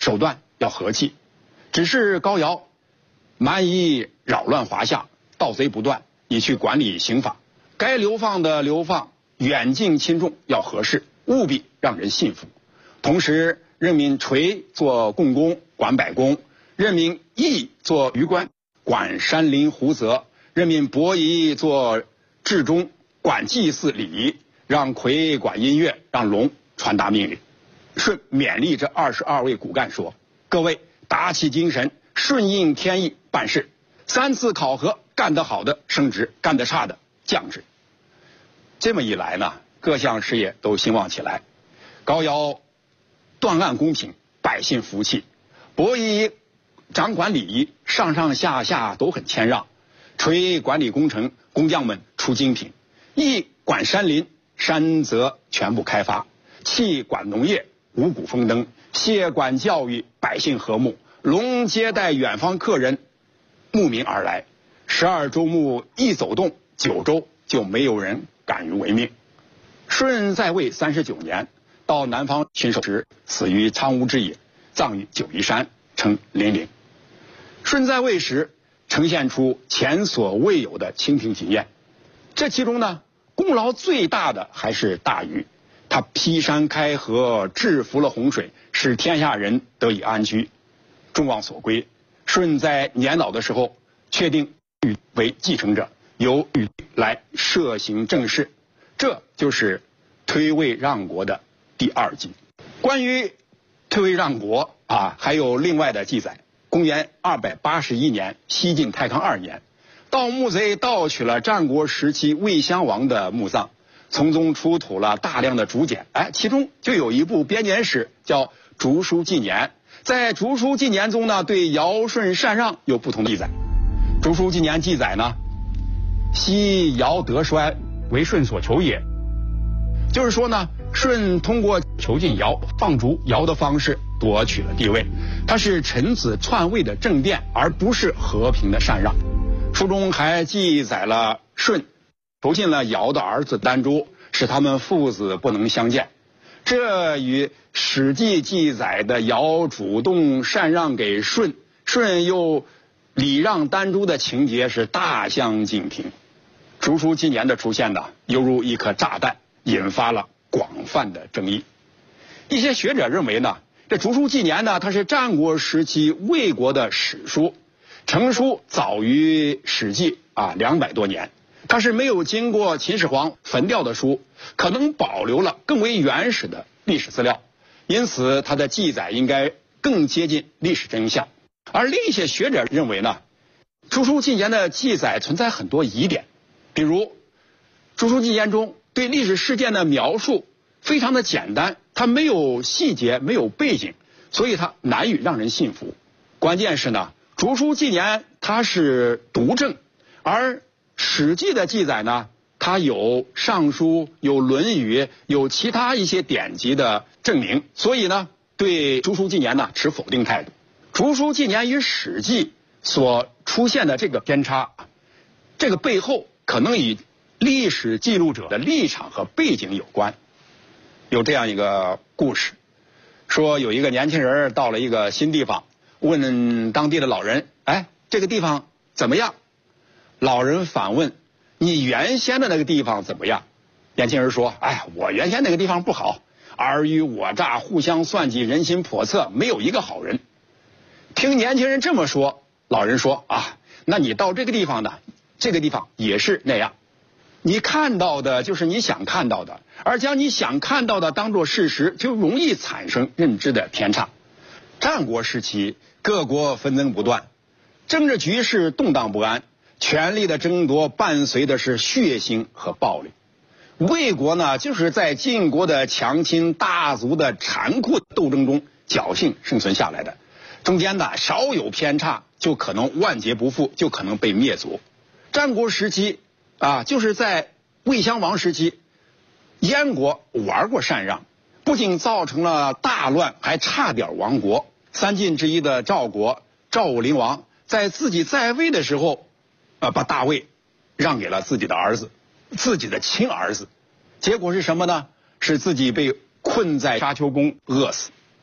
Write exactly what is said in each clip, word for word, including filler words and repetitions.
手段要和气。只是高尧蛮夷扰乱华夏，盗贼不断，以去管理刑法。该流放的流放，远近轻重要合适，务必让人信服。同时任命垂做共工，管百工；任命义做余官，管山林湖泽；任命伯夷做治中，管祭祀礼仪；让魁管音乐，让龙传达命令。舜勉励这二十二位骨干说：各位打起精神，顺应天意办事。三次考核，干得好的升职，干得差的降职。这么一来呢，各项事业都兴旺起来。高尧断案公平，百姓服气；伯夷掌管礼仪，上上下下都很谦让；垂管理工程，工匠们出精品；义管山林，山泽全部开发；气管农业，五谷丰登；谢管教育，百姓和睦；龙接待远方客人，慕名而来。十二州牧一走动，九州就没有人敢于违命。舜在位三十九年，到南方巡守时，死于苍梧之野，葬于九嶷山，称陵陵。舜在位时呈现出前所未有的清平景验，这其中呢，功劳最大的还是大禹。他劈山开河，制服了洪水，使天下人得以安居。众望所归，舜在年老的时候确定禹为继承者，由禹来摄行政事，这就是推位让国的第二纪。关于推位让国啊，还有另外的记载。公元二百八十一年，西晋太康二年，盗墓贼盗取了战国时期魏襄王的墓葬，从中出土了大量的竹简，哎，其中就有一部编年史叫《竹书纪年》。在《竹书纪年》中呢，对尧舜禅让有不同的记载。《竹书纪年》记载呢，昔尧德衰，为舜所求也。就是说呢，舜通过囚禁尧、放逐尧的方式夺取了帝位，他是臣子篡位的政变，而不是和平的禅让。书中还记载了舜囚禁了尧的儿子丹朱，使他们父子不能相见。这与《史记》记载的尧主动禅让给舜，舜又礼让丹朱的情节是大相径庭。竹书纪年的出现呢，犹如一颗炸弹，引发了广泛的争议。一些学者认为呢，这竹书纪年呢，它是战国时期魏国的史书，成书早于史记啊两百多年。它是没有经过秦始皇焚掉的书，可能保留了更为原始的历史资料，因此它的记载应该更接近历史真相。而另一些学者认为呢，竹书纪年的记载存在很多疑点，比如竹书纪年中对历史事件的描述非常的简单，它没有细节，没有背景，所以它难以让人信服。关键是呢，竹书纪年它是独证，而史记的记载呢，它有尚书、有论语、有其他一些典籍的证明，所以呢，对竹书纪年呢持否定态度。竹书纪年与史记所出现的这个偏差，这个背后可能与历史记录者的立场和背景有关。有这样一个故事，说有一个年轻人到了一个新地方，问当地的老人，哎，这个地方怎么样？老人反问，你原先的那个地方怎么样？年轻人说，哎，我原先那个地方不好，尔虞我诈，互相算计，人心叵测，没有一个好人。听年轻人这么说，老人说，啊，那你到这个地方呢，这个地方也是那样。你看到的就是你想看到的，而将你想看到的当作事实，就容易产生认知的偏差。战国时期，各国纷争不断，政治局势动荡不安，权力的争夺伴随的是血腥和暴力。魏国呢，就是在晋国的强亲大族的残酷斗争中侥幸生存下来的，中间呢稍有偏差，就可能万劫不复，就可能被灭族。战国时期啊，就是在魏襄王时期，燕国玩过禅让，不仅造成了大乱，还差点亡国。三晋之一的赵国，赵武灵王在自己在位的时候，呃，把大位让给了自己的儿子，自己的亲儿子。结果是什么呢？是自己被困在沙丘宫饿死。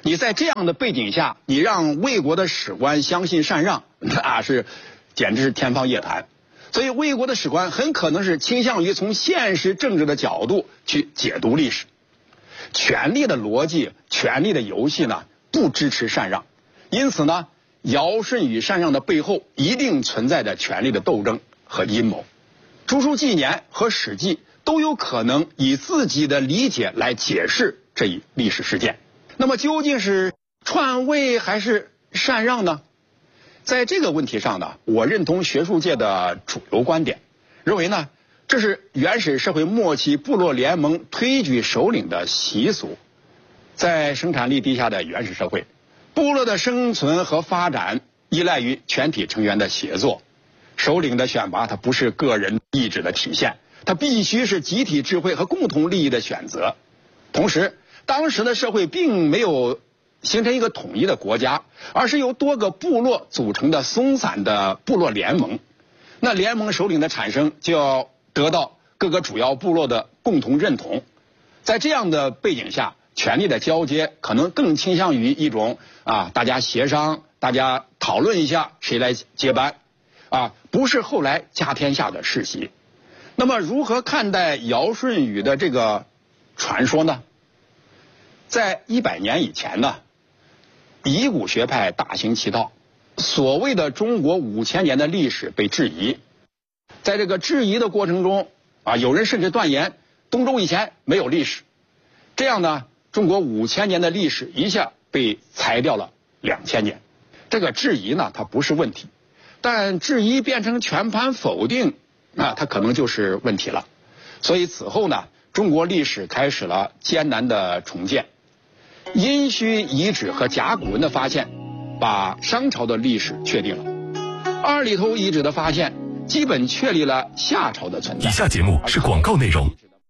你在这样的背景下，你让魏国的史官相信禅让，那是简直是天方夜谭。所以魏国的史官很可能是倾向于从现实政治的角度去解读历史。权力的逻辑、权力的游戏呢，不支持禅让，因此呢，尧舜禹禅让的背后一定存在着权力的斗争和阴谋。朱书纪年和史记都有可能以自己的理解来解释这一历史事件。那么究竟是篡位还是禅让呢？在这个问题上呢，我认同学术界的主流观点，认为呢，这是原始社会末期部落联盟推举首领的习俗。在生产力低下的原始社会，部落的生存和发展依赖于全体成员的协作。首领的选拔，它不是个人意志的体现，它必须是集体智慧和共同利益的选择。同时，当时的社会并没有形成一个统一的国家，而是由多个部落组成的松散的部落联盟。那联盟首领的产生就要得到各个主要部落的共同认同。在这样的背景下，权力的交接可能更倾向于一种啊，大家协商，大家讨论一下谁来接班，啊，不是后来家天下的世袭。那么如何看待尧舜禹的这个传说呢？在一百年以前呢，夷古学派大行其道，所谓的中国五千年的历史被质疑。在这个质疑的过程中啊，有人甚至断言东周以前没有历史。这样呢，中国五千年的历史一下被裁掉了两千年。这个质疑呢，它不是问题，但质疑变成全盘否定，那它可能就是问题了。所以此后呢，中国历史开始了艰难的重建。殷墟遗址和甲骨文的发现，把商朝的历史确定了。二里头遗址的发现，基本确立了夏朝的存在。 以下节目是广告内容。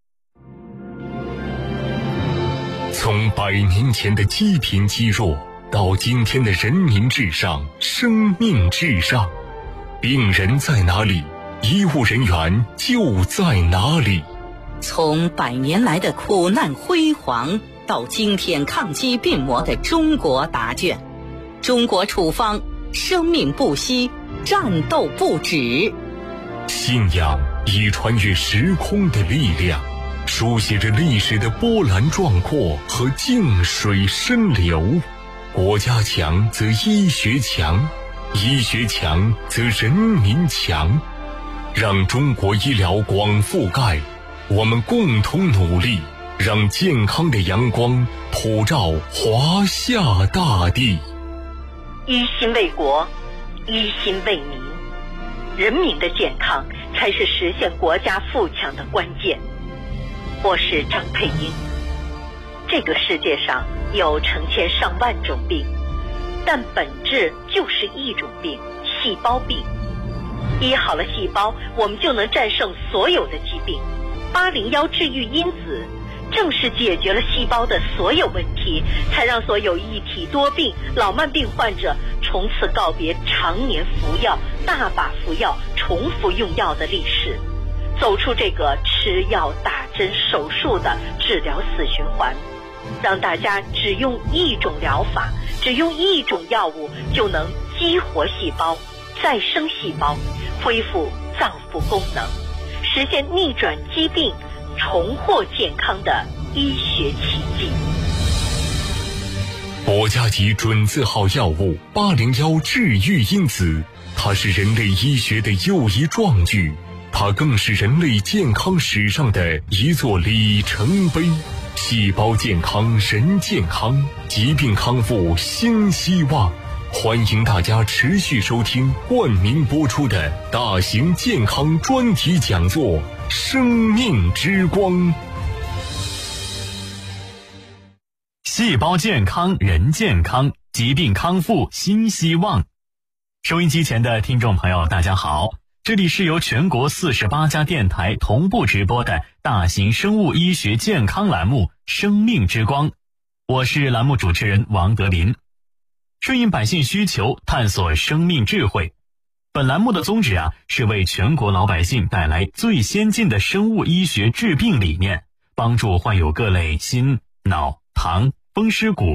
从百年前的积贫积弱，到今天的人民至上、生命至上，病人在哪里，医务人员就在哪里。 从百年来的苦难辉煌，到今天抗击病魔的中国答卷，中国处方，生命不息，战斗不止。 信仰以穿越时空的力量，书写着历史的波澜壮阔和静水深流。国家强则医学强，医学强则人民强。让中国医疗广覆盖，我们共同努力，让健康的阳光普照华夏大地。 一心为国，一心为民，人民的健康才是实现国家富强的关键。我是张佩英。这个世界上有成千上万种病，但本质就是一种病——细胞病。医好了细胞，我们就能战胜所有的疾病。八零幺治愈因子正是解决了细胞的所有问题，才让所有一体多病、老慢病患者从此告别常年服药、大把服药、重复用药的历史，走出这个吃药、打针、手术的治疗死循环，让大家只用一种疗法，只用一种药物就能激活细胞、再生细胞，恢复脏腑功能，实现逆转疾病、重获健康的医学奇迹。 国家级准字号药物八零幺治愈因子，它是人类医学的又一壮举，它更是人类健康史上的一座里程碑。细胞健康人健康，疾病康复新希望。欢迎大家持续收听冠名播出的大型健康专题讲座《生命之光》。 细胞健康人健康，疾病康复新希望。收音机前的听众朋友大家好，这里是由全国四十八家电台同步直播的大型生物医学健康栏目《生命之光》，我是栏目主持人王德林。顺应百姓需求，探索生命智慧。本栏目的宗旨啊，是为全国老百姓带来最先进的生物医学治病理念，帮助患有各类心、脑、糖、风湿骨病、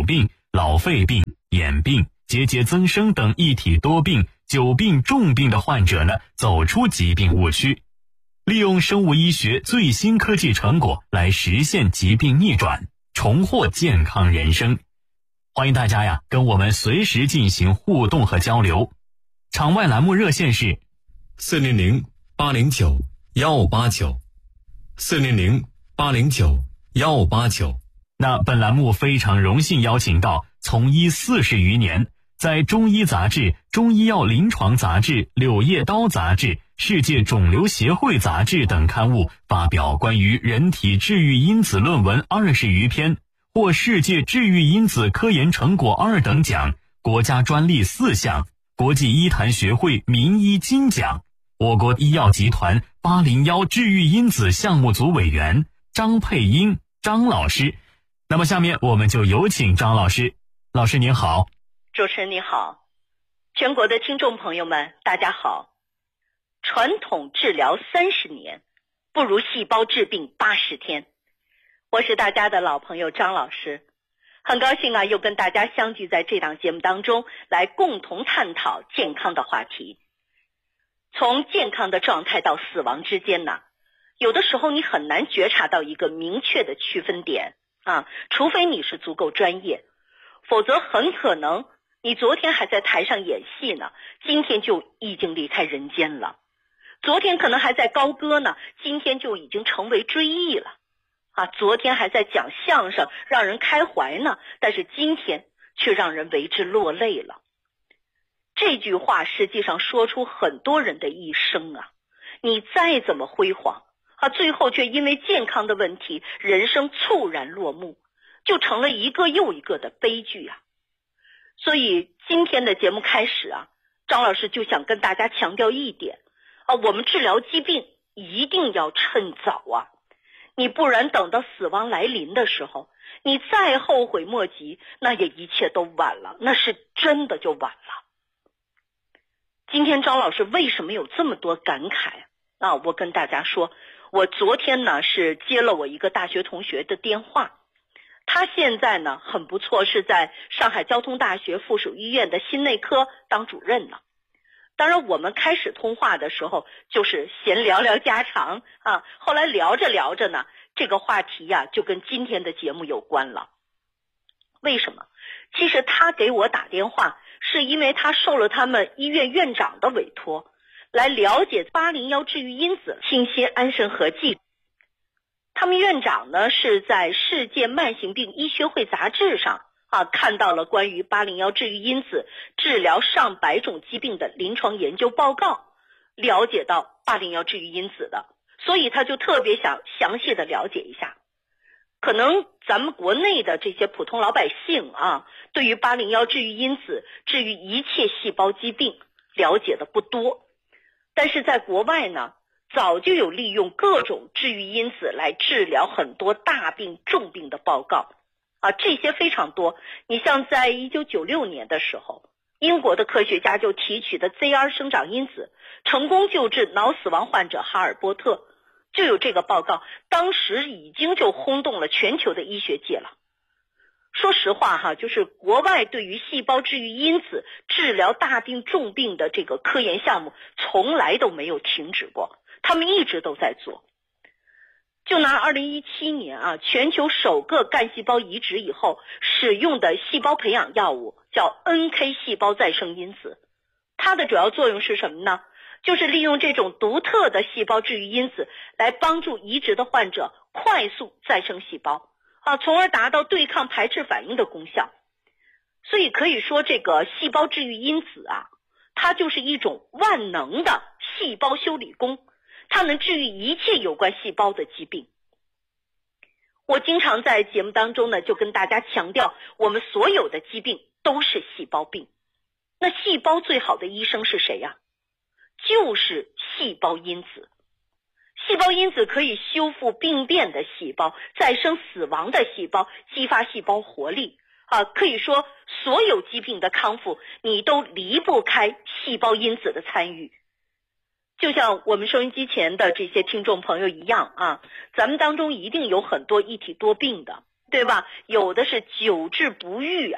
老肺病、眼病、结节增生等一体多病、久病重病的患者呢，走出疾病误区，利用生物医学最新科技成果来实现疾病逆转，重获健康人生。欢迎大家呀，跟我们随时进行互动和交流。场外栏目热线是四零零八零九幺八九，四零零八零九幺八九。 那本栏目非常荣幸邀请到从医四十余年，在中医杂志、中医药临床杂志、柳叶刀杂志、世界肿瘤协会杂志等刊物发表关于人体治愈因子论文二十余篇，获世界治愈因子科研成果二等奖、国家专利四项、国际医坛学会名医金奖，我国医药集团八零一治愈因子项目组委员张佩英张老师。那么下面我们就有请张老师。老师您好。 主持人您好，全国的听众朋友们大家好。传统治疗三十年，不如细胞治病八十天。我是大家的老朋友张老师，很高兴啊，又跟大家相聚在这档节目当中，来共同探讨健康的话题。从健康的状态到死亡之间呢，有的时候你很难觉察到一个明确的区分点啊，除非你是足够专业，否则很可能你昨天还在台上演戏呢，今天就已经离开人间了。昨天可能还在高歌呢，今天就已经成为追忆了。啊，昨天还在讲相声，让人开怀呢，但是今天却让人为之落泪了。这句话实际上说出很多人的一生啊，你再怎么辉煌啊，最后却因为健康的问题，人生猝然落幕，就成了一个又一个的悲剧啊。所以今天的节目开始啊，张老师就想跟大家强调一点啊，我们治疗疾病一定要趁早啊，你不然等到死亡来临的时候，你再后悔莫及，那也一切都晚了，那是真的就晚了。今天张老师为什么有这么多感慨啊？我跟大家说，我昨天呢是接了我一个大学同学的电话，他现在呢很不错，是在上海交通大学附属医院的心内科当主任了。当然我们开始通话的时候就是闲聊聊家常啊，后来聊着聊着呢，这个话题呀、啊、就跟今天的节目有关了。为什么？其实他给我打电话是因为他受了他们医院院长的委托，来了解八零一治愈因子清新安神合剂。他们院长呢是在世界慢性病医学会杂志上啊，看到了关于八零一治愈因子治疗上百种疾病的临床研究报告，了解到八零一治愈因子的，所以他就特别想详细的了解一下。可能咱们国内的这些普通老百姓啊，对于八零一治愈因子治愈一切细胞疾病了解的不多，但是在国外呢，早就有利用各种治愈因子来治疗很多大病重病的报告啊，这些非常多。你像在一九九六年的时候，英国的科学家就提取的 Z R 生长因子成功救治脑死亡患者哈尔波特，就有这个报告，当时已经就轰动了全球的医学界了。说实话哈，就是国外对于细胞治愈因子治疗大病重病的这个科研项目从来都没有停止过，他们一直都在做。就拿二零一七年啊，全球首个干细胞移植以后使用的细胞培养药物叫 N K 细胞再生因子，它的主要作用是什么呢？就是利用这种独特的细胞治愈因子来帮助移植的患者快速再生细胞啊，从而达到对抗排斥反应的功效。所以可以说这个细胞治愈因子啊，它就是一种万能的细胞修理工，它能治愈一切有关细胞的疾病。我经常在节目当中呢，就跟大家强调，我们所有的疾病都是细胞病。那细胞最好的医生是谁呀？就是细胞因子。细胞因子可以修复病变的细胞，再生死亡的细胞，激发细胞活力啊，可以说所有疾病的康复你都离不开细胞因子的参与。就像我们收音机前的这些听众朋友一样啊，咱们当中一定有很多一体多病的，对吧？有的是久治不愈啊，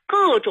各种